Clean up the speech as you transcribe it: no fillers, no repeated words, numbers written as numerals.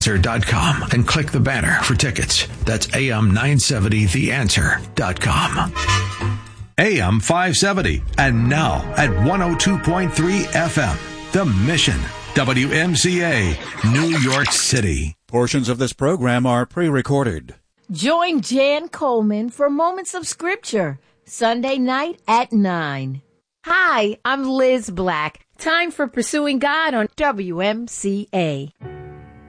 AM970theanswer.com and click the banner for tickets. That's AM970theanswer.com. AM 570 and now at 102.3 FM. The Mission, WMCA, New York City. Portions of this program are pre-recorded. Join Jan Coleman for Moments of Scripture, Sunday night at 9. Hi, I'm Liz Black. Time for Pursuing God on WMCA.